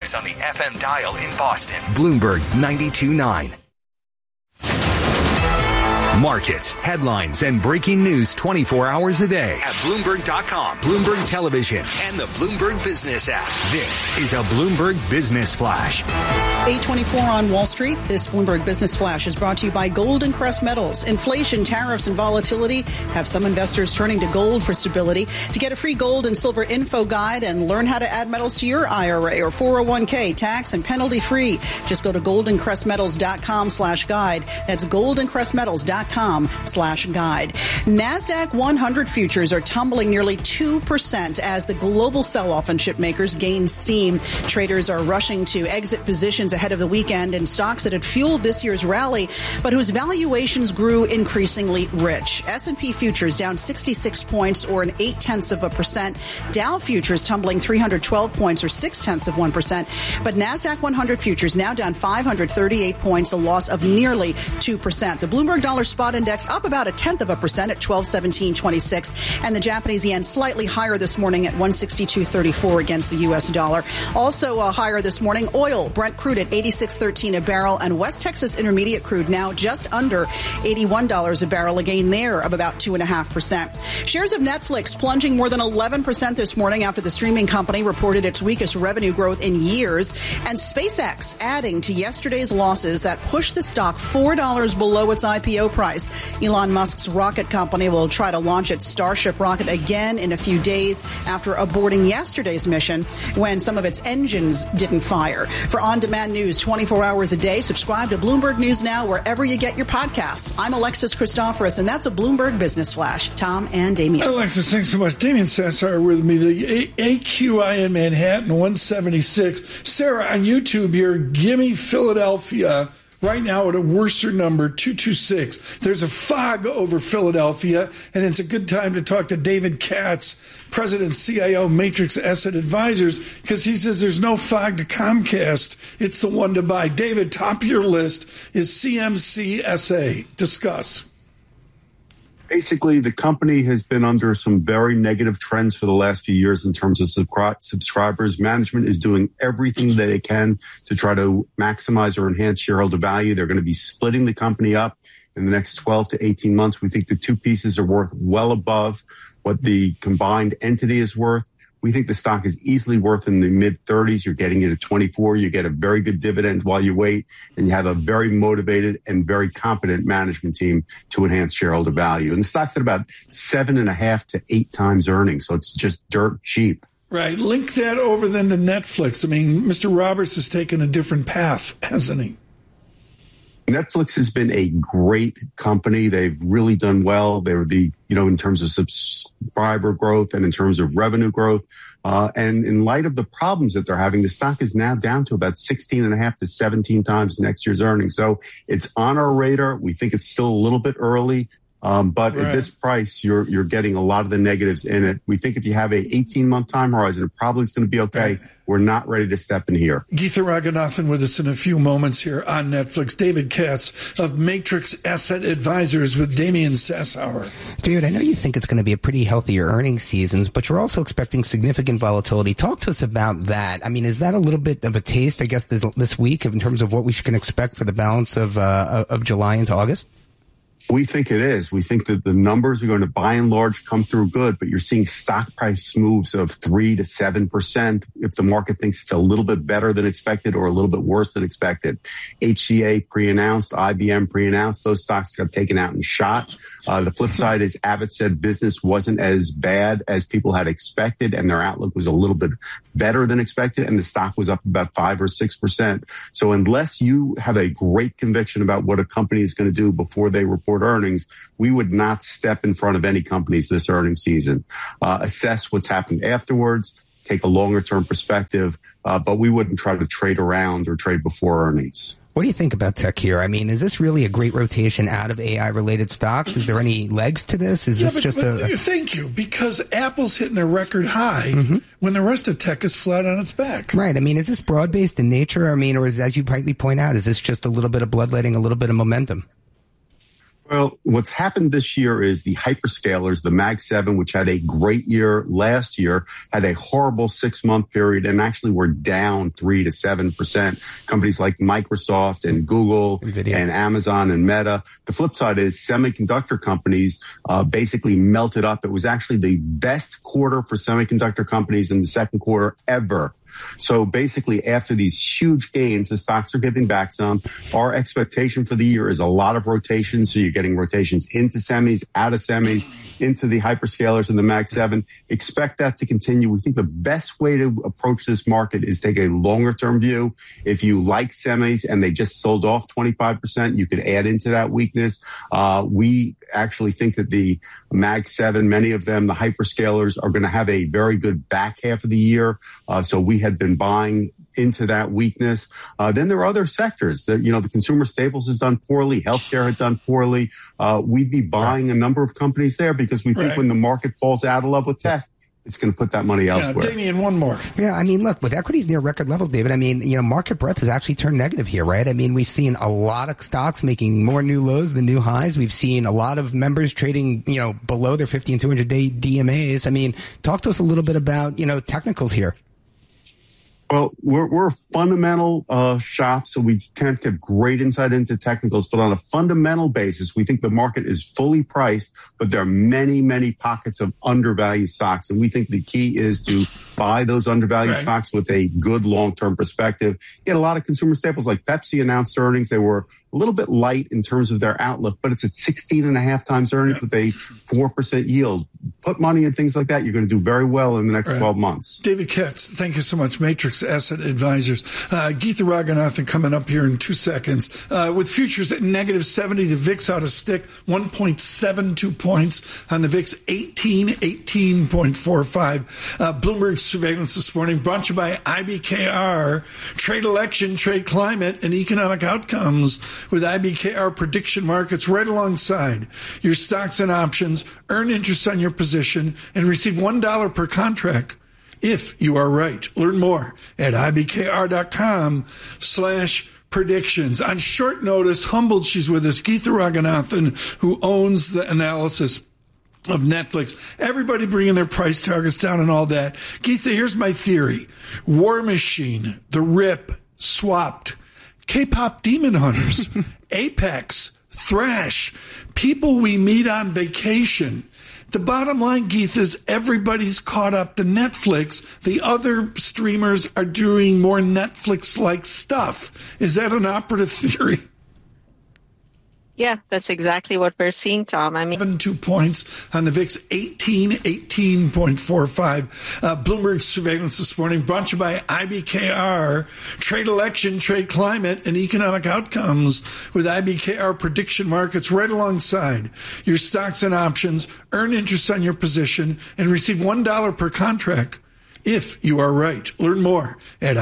news on the FM dial in Boston. Bloomberg 92.9. Markets, headlines, and breaking news 24 hours a day at Bloomberg.com, Bloomberg Television, and the Bloomberg Business app. This is a Bloomberg Business Flash. 8:24 on Wall Street. This Bloomberg Business Flash is brought to you by Golden Crest Metals. Inflation, tariffs, and volatility have some investors turning to gold for stability. To get a free gold and silver info guide and learn how to add metals to your IRA or 401k, tax and penalty free, just go to goldencrestmetals.com/guide. That's goldencrestmetals.com/guide. NASDAQ 100 futures are tumbling nearly 2% as the global sell-off in chip makers gain steam. Traders are rushing to exit positions ahead of the weekend in stocks that had fueled this year's rally, but whose valuations grew increasingly rich. S&P futures down 66 points or an 0.8%. Dow futures tumbling 312 points or 0.6%. But NASDAQ 100 futures now down 538 points, a loss of nearly 2%. The Bloomberg Dollar Spot Index up about 0.1% at 1217.26. And the Japanese yen slightly higher this morning at 162.34 against the U.S. dollar. Also higher this morning, oil, Brent crude at $86.13 a barrel, and West Texas Intermediate crude now just under $81 a barrel, a gain there of about 2.5%. Shares of Netflix plunging more than 11% this morning after the streaming company reported its weakest revenue growth in years, and SpaceX adding to yesterday's losses that pushed the stock $4 below its IPO price. Elon Musk's rocket company will try to launch its Starship rocket again in a few days after aborting yesterday's mission when some of its engines didn't fire. For on-demand news 24 hours a day, subscribe to Bloomberg News Now wherever you get your podcasts. I'm Alexis Christoforous, and that's a Bloomberg Business Flash. Tom and Damien. Alexis, thanks so much. Damien Sassar with me. The AQI in Manhattan, 176. Sarah, on YouTube here, gimme Philadelphia. Right now at a worser number, 226. There's a fog over Philadelphia, and it's a good time to talk to David Katz, President CIO Matrix Asset Advisors, because he says there's no fog to Comcast. It's the one to buy. David, top of your list is CMCSA. Discuss. Basically, the company has been under some very negative trends for the last few years in terms of subscribers. Management is doing everything they can to try to maximize or enhance shareholder value. They're going to be splitting the company up in the next 12 to 18 months. We think the two pieces are worth well above what the combined entity is worth. We think the stock is easily worth in the mid-30s. You're getting it at 24. You get a very good dividend while you wait, and you have a very motivated and very competent management team to enhance shareholder value. And the stock's at about 7.5 to 8 times earnings, so it's just dirt cheap. Right. Link that over then to Netflix. I mean, Mr. Roberts has taken a different path, hasn't he? Netflix has been a great company. They've really done well. They were in terms of subscriber growth and in terms of revenue growth. And in light of the problems that they're having, the stock is now down to about 16.5 to 17 times next year's earnings. So it's on our radar. We think it's still a little bit early. But at this price, you're getting a lot of the negatives in it. We think if you have a 18-month time horizon, it probably is going to be okay. Right. We're not ready to step in here. Geetha Raghunathan with us in a few moments here on Netflix. David Katz of Matrix Asset Advisors with Damien Sassauer. David, I know you think it's going to be a pretty healthier earnings seasons, but you're also expecting significant volatility. Talk to us about that. I mean, is that a little bit of a taste, I guess, this week in terms of what we can expect for the balance of July into August? We think it is. We think that the numbers are going to, by and large, come through good, but you're seeing stock price moves of 3 to 7% if the market thinks it's a little bit better than expected or a little bit worse than expected. HCA pre-announced, IBM pre-announced, those stocks got taken out and shot. The flip side is Abbott said business wasn't as bad as people had expected, and their outlook was a little bit better than expected, and the stock was up about 5 or 6%. So unless you have a great conviction about what a company is going to do before they report earnings, we would not step in front of any companies this earnings season. Assess what's happened afterwards, take a longer term perspective, but we wouldn't try to trade around or trade before earnings. What do you think about tech here? I mean, is this really a great rotation out of AI-related stocks? Is there any legs to this? Thank you, because Apple's hitting a record high when the rest of tech is flat on its back. Right. I mean, is this broad-based in nature? I mean, or is, as you rightly point out, is this just a little bit of bloodletting, a little bit of momentum? Well, what's happened this year is the hyperscalers, the Mag 7, which had a great year last year, had a horrible 6-month period and actually were down 3 to 7%. Companies like Microsoft and Google, NVIDIA, and Amazon and Meta. The flip side is semiconductor companies basically melted up. It was actually the best quarter for semiconductor companies in the second quarter ever. So basically, after these huge gains, the stocks are giving back some. Our expectation for the year is a lot of rotations. So you're getting rotations into semis, out of semis, into the hyperscalers and the Mag 7. Expect that to continue. We think the best way to approach this market is take a longer term view. If you like semis and they just sold off 25%, you could add into that weakness. We actually think that the Mag 7, many of them, the hyperscalers, are going to have a very good back half of the year. So we had been buying into that weakness. Then there are other sectors that, the consumer staples has done poorly. Healthcare had done poorly. We'd be buying a number of companies there because we think when the market falls out of love with tech, it's going to put that money elsewhere. Damien, one more. Yeah, I mean, look, with equities near record levels, David, I mean, market breadth has actually turned negative here, right? I mean, we've seen a lot of stocks making more new lows than new highs. We've seen a lot of members trading, below their 50 and 200-day DMAs. I mean, talk to us a little bit about, technicals here. Well, we're a fundamental shop, so we can't get great insight into technicals. But on a fundamental basis, we think the market is fully priced, but there are many, many pockets of undervalued stocks. And we think the key is to buy those undervalued stocks with a good long-term perspective. You had a lot of consumer staples like Pepsi announced earnings. They were a little bit light in terms of their outlook, but it's at 16.5 times earnings with a 4% yield. Put money in things like that. You're going to do very well in the next 12 months. David Katz, thank you so much. Matrix Asset Advisors. Geetha Raghunathan coming up here in 2 seconds. With futures at negative 70, the VIX out of stick, 1.72 points on the VIX, 18.45. Bloomberg surveillance this morning brought to you by IBKR. Trade election, trade climate, and economic outcomes with IBKR prediction markets right alongside your stocks and options. Earn interest on your position and receive $1 per contract if you are right. Learn more at ibkr.com/predictions. On short notice, humbled she's with us, Geetha Raghunathan, who owns the analysis of Netflix. Everybody bringing their price targets down and all that. Geetha, here's my theory. War Machine, The Rip, Swapped, K-pop Demon Hunters, Apex, Thrash, people we meet on vacation. The bottom line, Geetha, is everybody's caught up to Netflix. The other streamers are doing more Netflix-like stuff. Is that an operative theory? Yeah, that's exactly what we're seeing, Tom. I mean, 2 points on the VIX, 18.45. Bloomberg surveillance this morning brought to you by IBKR. Trade election, trade climate, and economic outcomes with IBKR prediction markets right alongside your stocks and options. Earn interest on your position and receive $1 per contract if you are right. Learn more at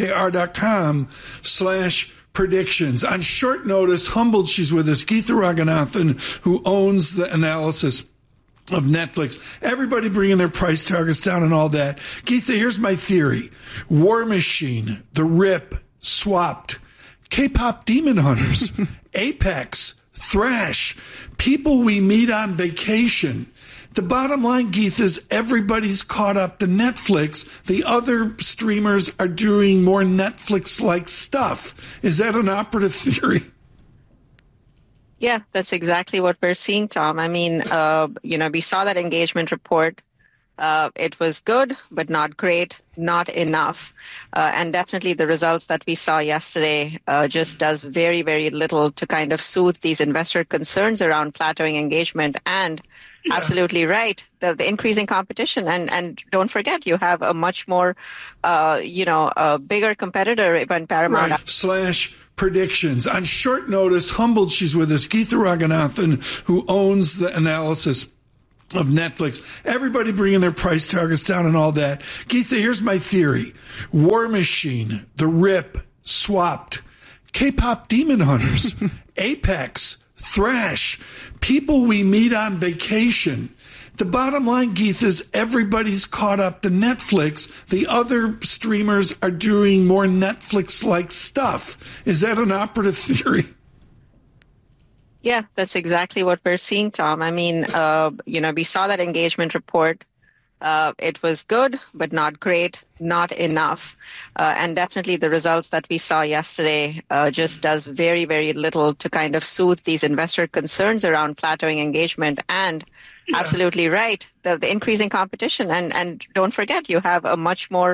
ibkr.com/predictions. On short notice, humbled she's with us, Geetha Raghunathan, who owns the analysis of Netflix. Everybody bringing their price targets down and all that. Geetha, here's my theory. War Machine, The Rip, Swapped, K-pop Demon Hunters, Apex, Thrash, people we meet on vacation. The bottom line, Geetha, is everybody's caught up to Netflix. The other streamers are doing more Netflix-like stuff. Is that an operative theory? Yeah, that's exactly what we're seeing, Tom. I mean, we saw that engagement report. It was good, but not great, not enough. And definitely the results that we saw yesterday just does very, very little to kind of soothe these investor concerns around plateauing engagement. And absolutely right, the increasing competition. And don't forget, you have a much more, a bigger competitor when Paramount. /predictions. On short notice, humbled she's with us, Geetha Raghunathan, who owns the analysis of Netflix. Everybody bringing their price targets down and all that. Geetha, here's my theory. War Machine, The Rip, Swapped, K-pop Demon Hunters, Apex, Thrash, people we meet on vacation. The bottom line, Geetha, is everybody's caught up to Netflix. The other streamers are doing more Netflix-like stuff. Is that an operative theory? Yeah, that's exactly what we're seeing, Tom. I mean, we saw that engagement report. It was good, but not great, not enough. And definitely the results that we saw yesterday just does very, very little to kind of soothe these investor concerns around plateauing engagement. And absolutely right, the increasing competition. And don't forget, you have a much more,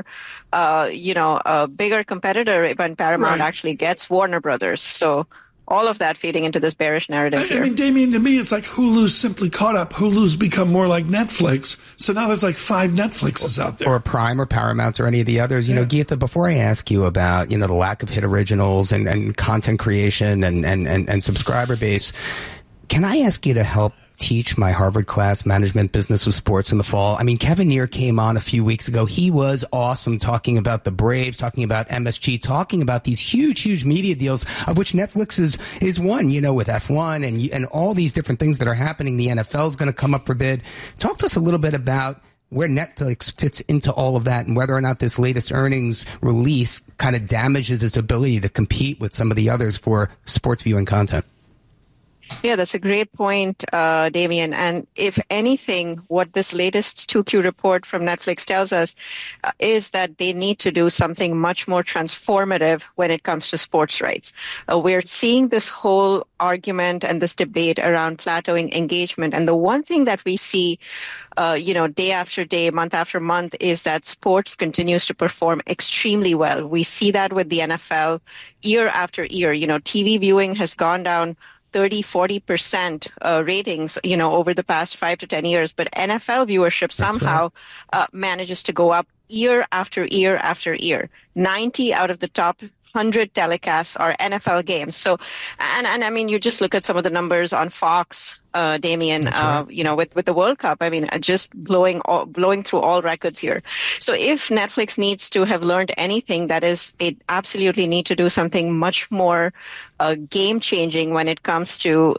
a bigger competitor when Paramount actually gets Warner Brothers. So all of that feeding into this bearish narrative here. I mean, Damien, to me, it's like Hulu's simply caught up. Hulu's become more like Netflix. So now there's like 5 Netflixes out there. Or Prime or Paramount or any of the others. You know, Geetha, before I ask you about, the lack of hit originals and content creation and subscriber base, can I ask you to help teach my Harvard class, Management Business of Sports, in the fall? I mean, Kevin Neer came on a few weeks ago. He was awesome, talking about the Braves, talking about MSG, talking about these huge media deals, of which Netflix is one, with F1 and all these different things that are happening. The NFL is going to come up for bid. Talk to us a little bit about where Netflix fits into all of that and whether or not this latest earnings release kind of damages its ability to compete with some of the others for sports viewing content. Yeah, that's a great point, Damien. And if anything, what this latest 2Q report from Netflix tells us is that they need to do something much more transformative when it comes to sports rights. We're seeing this whole argument and this debate around plateauing engagement. And the one thing that we see, day after day, month after month, is that sports continues to perform extremely well. We see that with the NFL year after year. TV viewing has gone down 30-40% ratings, over the past 5 to 10 years. But NFL viewership somehow manages to go up year after year after year. 90 out of the top 100 telecasts are NFL games. So, and I mean, you just look at some of the numbers on Fox, Damien, with the World Cup. I mean, just blowing through all records here. So if Netflix needs to have learned anything, that is, they absolutely need to do something much more game changing when it comes to,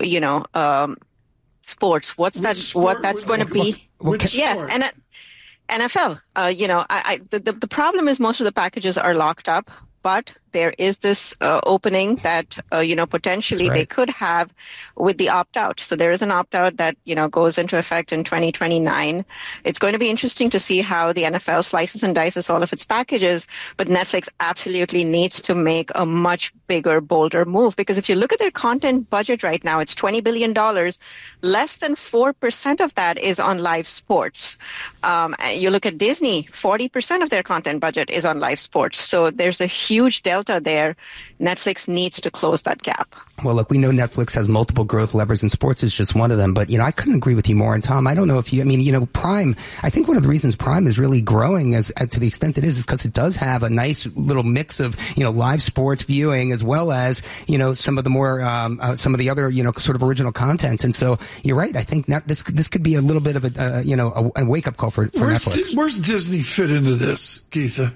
sports. What that's going to be? And NFL. The problem is most of the packages are locked up. But there is this opening that, potentially they could have with the opt-out. So there is an opt-out that, goes into effect in 2029. It's going to be interesting to see how the NFL slices and dices all of its packages. But Netflix absolutely needs to make a much bigger, bolder move. Because if you look at their content budget right now, it's $20 billion. Less than 4% of that is on live sports. You look at Disney, 40% of their content budget is on live sports. So there's a huge delta there. Netflix needs to close that gap. Well, look, we know Netflix has multiple growth levers, and sports is just one of them. But, I couldn't agree with you more. And Tom, I don't know if Prime, I think one of the reasons Prime is really growing as to the extent it is because it does have a nice little mix of, live sports viewing as well as, some of the more, some of the other, sort of original content. And so you're right. I think this could be a little bit of a wake up call for Netflix. Where's Disney fit into this, Geetha?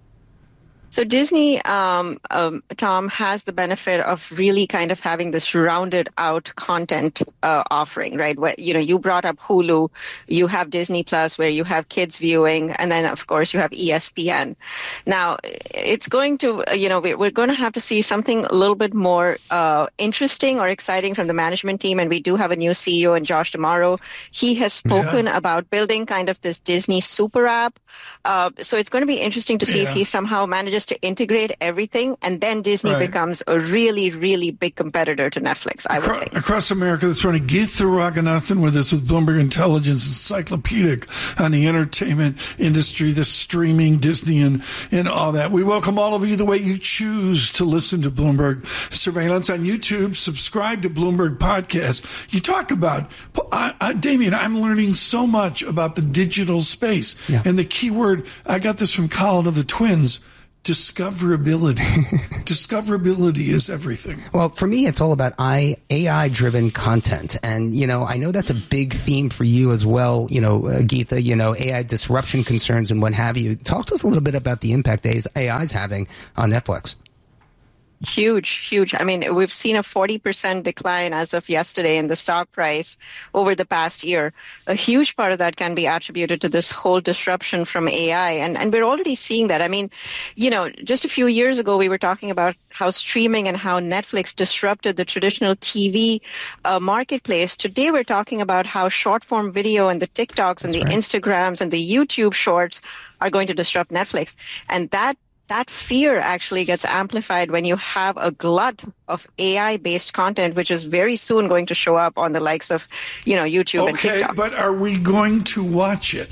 So Disney, Tom, has the benefit of really kind of having this rounded out content offering, right? Where, you brought up Hulu, you have Disney Plus where you have kids viewing, and then of course you have ESPN. Now it's going to, we're going to have to see something a little bit more interesting or exciting from the management team. And we do have a new CEO in Josh D'Amaro. He has spoken about building kind of this Disney super app. So it's going to be interesting to see if he somehow manages to integrate everything, and then Disney becomes a really, really big competitor to Netflix, I would think. Across America, this morning, Geetha Raghunathan with us with Bloomberg Intelligence, encyclopedic on the entertainment industry, the streaming, Disney, and all that. We welcome all of you the way you choose to listen to Bloomberg Surveillance on YouTube. Subscribe to Bloomberg Podcast. You talk about, Damien, I'm learning so much about the digital space. Yeah. And the key word, I got this from Colin of the Twins, discoverability. Discoverability is everything. Well, for me, it's all about AI-driven content. And, I know that's a big theme for you as well, Geetha, AI disruption concerns and what have you. Talk to us a little bit about the impact AI is having on Netflix. Huge. I mean, we've seen a 40% decline as of yesterday in the stock price over the past year. A huge part of that can be attributed to this whole disruption from AI. And we're already seeing that. I mean, just a few years ago, we were talking about how streaming and how Netflix disrupted the traditional TV marketplace. Today, we're talking about how short form video and the TikToks and the Instagrams and the YouTube shorts are going to disrupt Netflix. And that fear actually gets amplified when you have a glut of AI-based content, which is very soon going to show up on the likes of, YouTube and TikTok. Okay, but are we going to watch it?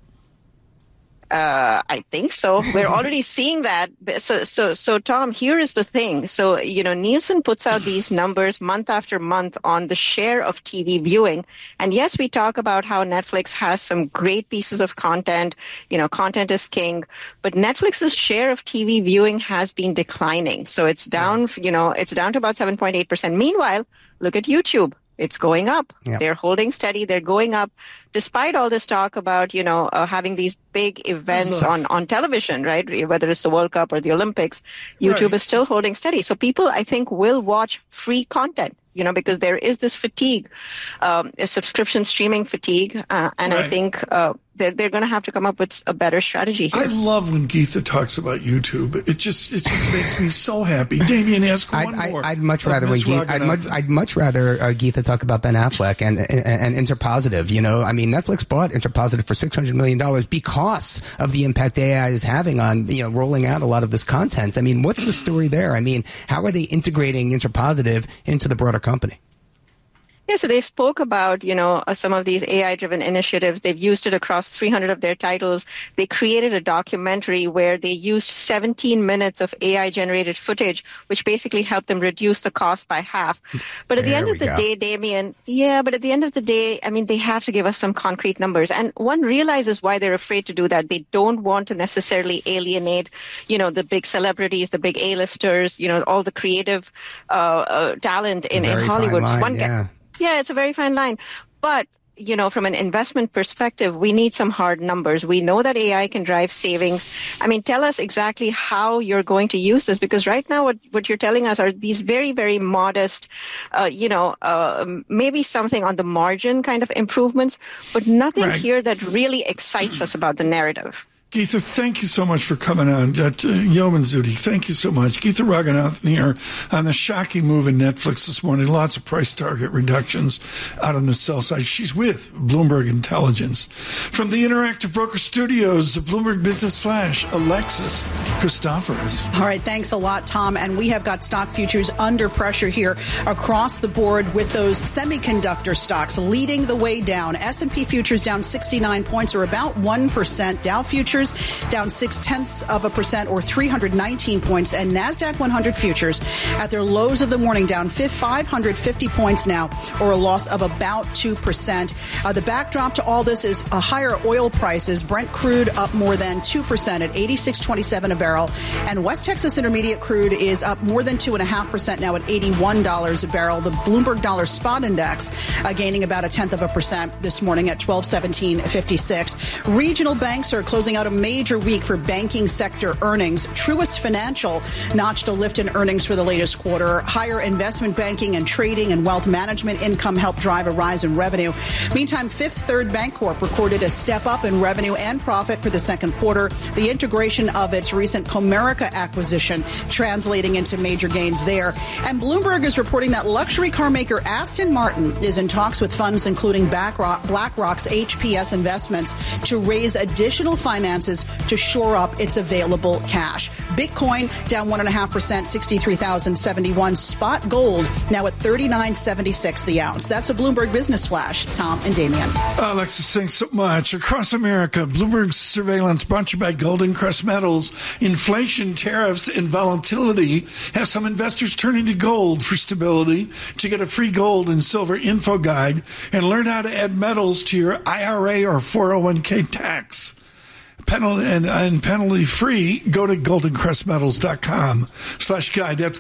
I think so. We're already seeing that. So Tom, here is the thing. So, Nielsen puts out these numbers month after month on the share of TV viewing. And yes, we talk about how Netflix has some great pieces of content. Content is king. But Netflix's share of TV viewing has been declining. So it's down, it's down to about 7.8%. Meanwhile, look at YouTube. It's going up. Yep. They're holding steady. They're going up despite all this talk about, having these big events on television, right? Whether it's the World Cup or the Olympics, YouTube is still holding steady. So people, I think, will watch free content, because there is this fatigue, a subscription streaming fatigue. I think they're going to have to come up with a better strategy here. I love when Geetha talks about YouTube. It just makes me so happy. Damien, ask one more. I'd much rather I'd much rather Geetha talk about Ben Affleck and Interpositive. I mean, Netflix bought Interpositive for $600 million because of the impact AI is having on rolling out a lot of this content. I mean, what's the story there? I mean, how are they integrating Interpositive into the broader company? Yeah, so they spoke about, some of these AI-driven initiatives. They've used it across 300 of their titles. They created a documentary where they used 17 minutes of AI-generated footage, which basically helped them reduce the cost by half. But at the end of the day, Damien, I mean, they have to give us some concrete numbers. And one realizes why they're afraid to do that. They don't want to necessarily alienate, the big celebrities, the big A-listers, all the creative talent in Hollywood. Yeah, it's a very fine line. But, from an investment perspective, we need some hard numbers. We know that AI can drive savings. I mean, tell us exactly how you're going to use this, because right now what you're telling us are these very, very modest, maybe something on the margin kind of improvements, but nothing here that really excites us about the narrative. Geetha, thank you so much for coming on. Yeoman Zudi, thank you so much. Geetha Raghunathan here on the shocking move in Netflix this morning. Lots of price target reductions out on the sell side. She's with Bloomberg Intelligence. From the Interactive Broker Studios, the Bloomberg Business Flash, Alexis Christoforous. All right, thanks a lot, Tom. And we have got stock futures under pressure here across the board with those semiconductor stocks leading the way down. S&P futures down 69 points or about 1%. Dow futures down 0.6% or 319 points, and NASDAQ 100 futures at their lows of the morning down 550 points now, or a loss of about 2%. The backdrop to all this is higher oil prices. Brent crude up more than 2% at $86.27 a barrel, and West Texas Intermediate crude is up more than 2.5% now at $81 a barrel. The Bloomberg Dollar Spot Index gaining about 0.1% this morning at 1217.56. Regional banks are closing out a major week for banking sector earnings. Truist Financial notched a lift in earnings for the latest quarter. Higher investment banking and trading and wealth management income helped drive a rise in revenue. Meantime, Fifth Third Bancorp recorded a step up in revenue and profit for the second quarter. The integration of its recent Comerica acquisition translating into major gains there. And Bloomberg is reporting that luxury car maker Aston Martin is in talks with funds including BlackRock's HPS Investments to raise additional finances to shore up its available cash. Bitcoin down 1.5%, 63,071. Spot gold now at 39.76 the ounce. That's a Bloomberg Business Flash. Tom and Damien. Alexis, thanks so much. Across America, Bloomberg surveillance brought to you by Golden Crest Metals. Inflation, tariffs, and volatility have some investors turning to gold for stability. To get a free gold and silver info guide and learn how to add metals to your IRA or 401k tax. Penalty free, go to goldencrestmetals.com/guide. That's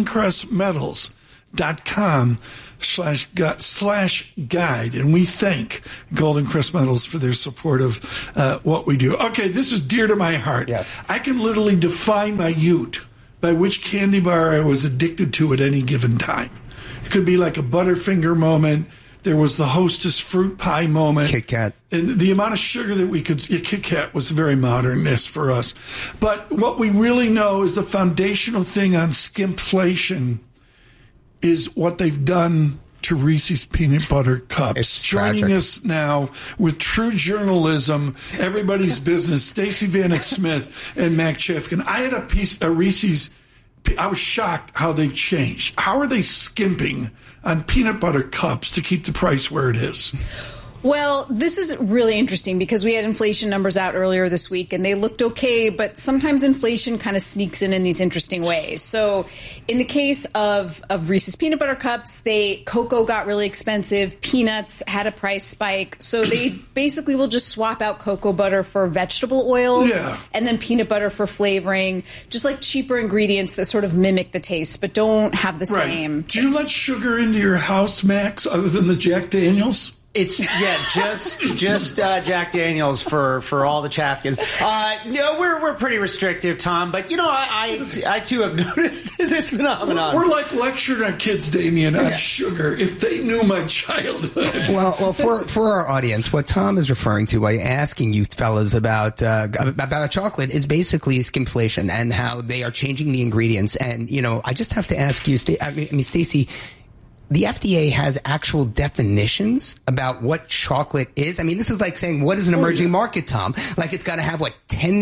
goldencrestmetals.com/guide. And we thank Golden Crest Metals for their support of what we do. Okay, this is dear to my heart. Yes. I can literally define my ute by which candy bar I was addicted to at any given time. It could be like a Butterfinger moment. There was the Hostess fruit pie moment. Kit Kat. And the amount of sugar that we could... Kit Kat was very modernist for us. But what we really know is the foundational thing on skimpflation is what they've done to Reese's Peanut Butter Cups. It's Joining tragic. us now with true journalism, everybody's business, Stacey Vanek Smith and Mac Chafkin. I had a Reese's... I was shocked how they've changed. How are they skimping on peanut butter cups to keep the price where it is? Well, this is really interesting because we had inflation numbers out earlier this week and they looked okay, but sometimes inflation kind of sneaks in these interesting ways. So in the case of Reese's Peanut Butter Cups, cocoa got really expensive, peanuts had a price spike, so they basically will just swap out cocoa butter for vegetable oils and then peanut butter for flavoring, just like cheaper ingredients that sort of mimic the taste but don't have the same. Do you let sugar into your house, Max, other than the Jack Daniels? It's just Jack Daniels for all the Chafkins. No, we're pretty restrictive, Tom. But I too have noticed this phenomenon. We're like lecturing our kids, Damien, on sugar. If they knew my childhood. Well, for our audience, what Tom is referring to by asking you fellas about chocolate is basically skimpflation and how they are changing the ingredients. And I just have to ask you, Stacey. The FDA has actual definitions about what chocolate is. I mean, this is like saying, what is an emerging market, Tom? Like, it's got to have,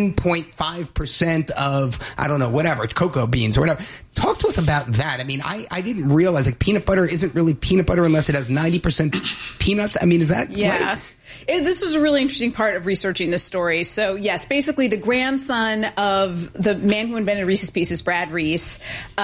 10.5% of, I don't know, whatever, cocoa beans or whatever. Talk to us about that. I mean, I didn't realize, peanut butter isn't really peanut butter unless it has 90% peanuts. I mean, is that right? This was a really interesting part of researching this story. So, yes, basically the grandson of the man who invented Reese's Pieces, Brad Reese,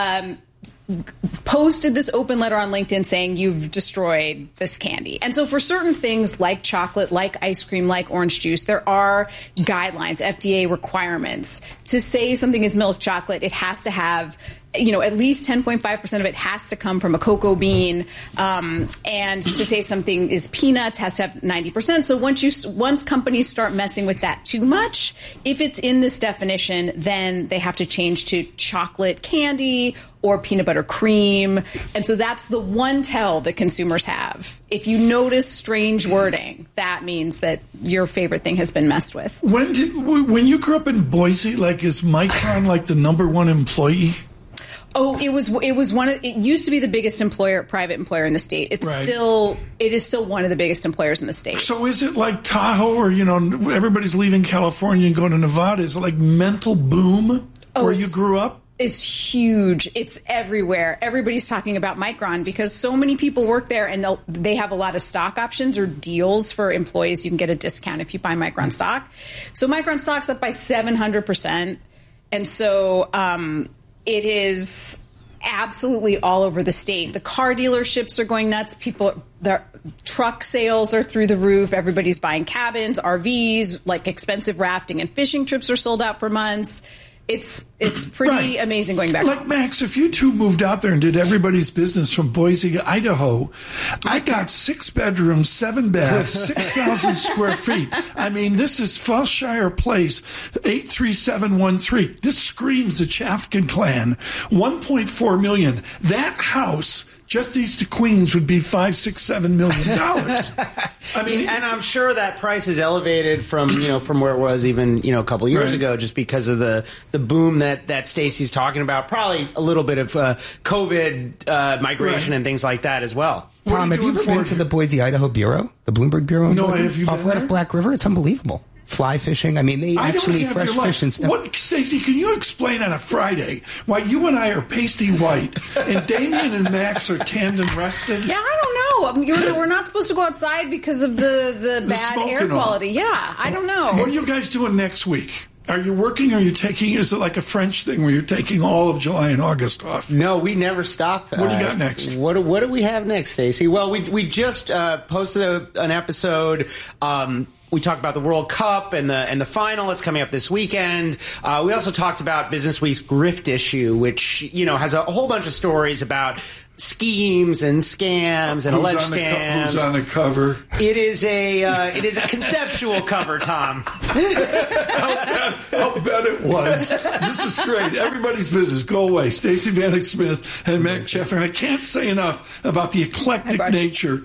posted this open letter on LinkedIn saying you've destroyed this candy. And so for certain things like chocolate, like ice cream, like orange juice, there are guidelines, FDA requirements. To say something is milk chocolate, it has to have at least 10.5% of it has to come from a cocoa bean. And to say something is peanuts has to have 90%. So once companies start messing with that too much, if it's in this definition, then they have to change to chocolate candy or peanut butter cream. And so that's the one tell that consumers have. If you notice strange wording, that means that your favorite thing has been messed with. When you grew up in Boise, is Micron the number one employee? Oh, it used to be the biggest private employer in the state. It is still one of the biggest employers in the state. So is it like Tahoe or, everybody's leaving California and going to Nevada? Is it like mental boom where you grew up? It's huge. It's everywhere. Everybody's talking about Micron because so many people work there and they have a lot of stock options or deals for employees. You can get a discount if you buy Micron stock. So Micron stock's up by 700%. And so, it is absolutely all over the state. The car dealerships are going nuts. Their truck sales are through the roof. Everybody's buying cabins, RVs, expensive rafting and fishing trips are sold out for months. It's pretty amazing going back home. Max, if you two moved out there and did everybody's business from Boise, Idaho, I got 6 bedrooms, 7 baths, 6,000 square feet. I mean, this is Fellshire Place, 83713. This screams the Chafkin clan. 1.4 million. That house just east of Queens would be $5, $6, $7 million. I mean, and I'm sure that price is elevated from where it was even a couple of years ago, just because of the boom that Stacey's talking about. Probably a little bit of COVID migration and things like that as well. Tom, have you ever been to the Boise, Idaho Bureau, the Bloomberg Bureau? No, have you been right off Black River? It's unbelievable. Fly fishing. I mean, they actually fresh fish and stuff. Stacey, can you explain on a Friday why you and I are pasty white and Damien and Max are tanned and rested? Yeah, I don't know. We're not supposed to go outside because of the bad air quality. Yeah, I don't know. What are you guys doing next week? Are you working or are you is it like a French thing where you're taking all of July and August off? No, we never stop. What do you got next? What do we have next, Stacey? Well, we just posted an episode. We talked about the World Cup and the final. It's coming up this weekend. We also talked about Business Week's grift issue, which has a whole bunch of stories about schemes and scams and alleged scams. Who's on the cover? It is a conceptual cover, Tom. I'll bet it was. This is great. Everybody's business. Go away. Stacey Vanek Smith and Mac Chapman. I can't say enough about the eclectic nature.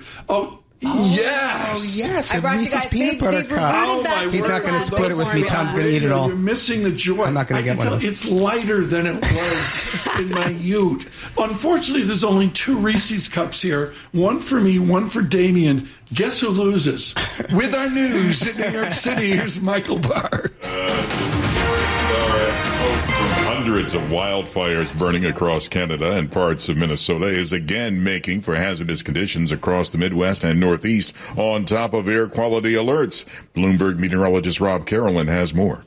Yes. I brought you guys peanut butter cup. He's not going to split it with me. Tom's going to eat it all. You're missing the joy. I'm not going to get one of those. It's lighter than it was in my youth. Unfortunately, there's only 2 Reese's cups here. One for me, one for Damien. Guess who loses? With our news in New York City, here's Michael Barr. Hundreds of wildfires burning across Canada and parts of Minnesota is again making for hazardous conditions across the Midwest and Northeast on top of air quality alerts. Bloomberg meteorologist Rob Carolyn has more.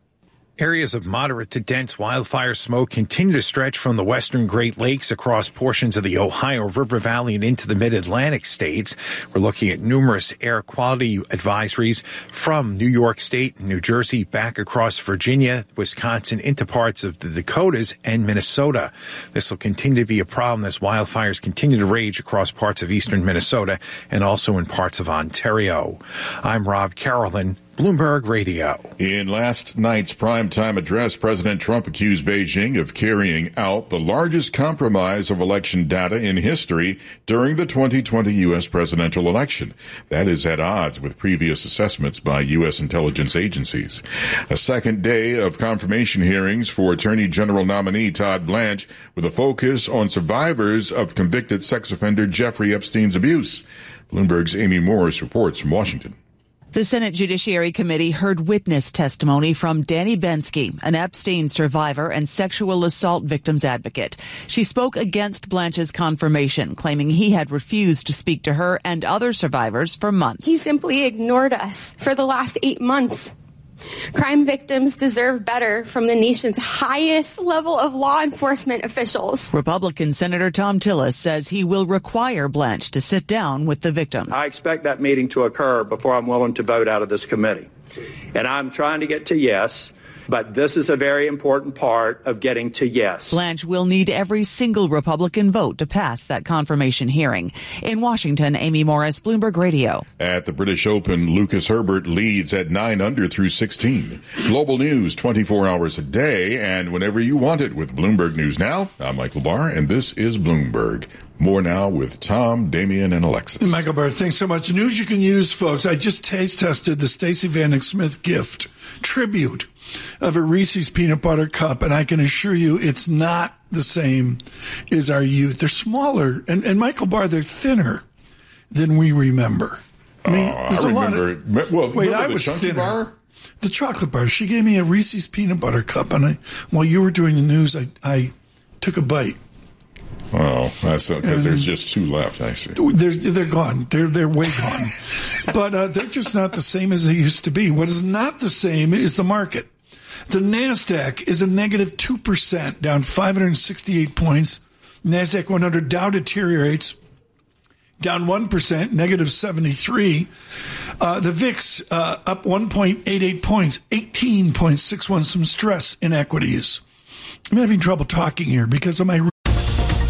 Areas of moderate to dense wildfire smoke continue to stretch from the western Great Lakes across portions of the Ohio River Valley and into the mid-Atlantic states. We're looking at numerous air quality advisories from New York State, New Jersey, back across Virginia, Wisconsin, into parts of the Dakotas and Minnesota. This will continue to be a problem as wildfires continue to rage across parts of eastern Minnesota and also in parts of Ontario. I'm Rob Carolyn, Bloomberg Radio. In last night's primetime address, President Trump accused Beijing of carrying out the largest compromise of election data in history during the 2020 U.S. presidential election. That is at odds with previous assessments by U.S. intelligence agencies. A second day of confirmation hearings for Attorney General nominee Todd Blanche with a focus on survivors of convicted sex offender Jeffrey Epstein's abuse. Bloomberg's Amy Morris reports from Washington. The Senate Judiciary Committee heard witness testimony from Danny Bensky, an Epstein survivor and sexual assault victims advocate. She spoke against Blanche's confirmation, claiming he had refused to speak to her and other survivors for months. He simply ignored us for the last 8 months. Crime victims deserve better from the nation's highest level of law enforcement officials. Republican Senator Tom Tillis says he will require Blanche to sit down with the victims. I expect that meeting to occur before I'm willing to vote out of this committee. And I'm trying to get to yes, but this is a very important part of getting to yes. Blanche will need every single Republican vote to pass that confirmation hearing. In Washington, Amy Morris, Bloomberg Radio. At the British Open, Lucas Herbert leads at 9 under through 16. Global news 24 hours a day and whenever you want it with Bloomberg News Now. I'm Michael Barr, and this is Bloomberg. More now with Tom, Damian, and Alexis. Michael Barr, thanks so much. News you can use, folks. I just taste tested the Stacey Vanek Smith gift tribute of a Reese's peanut butter cup, and I can assure you it's not the same as our youth. They're smaller, and Michael Barr, they're thinner than we remember. I mean, there's a lot of... Wait, I was thinner. Bar? The chocolate bar. She gave me a Reese's peanut butter cup, and while you were doing the news, I took a bite. Oh, that's because there's just 2 left, I see. They're gone. They're way gone. But they're just not the same as they used to be. What is not the same is the market. The NASDAQ is a negative 2%, down 568 points. NASDAQ 100 Dow deteriorates, down 1%, negative 73. The VIX up 1.88 points, 18.61. Some stress in equities. I'm having trouble talking here because of my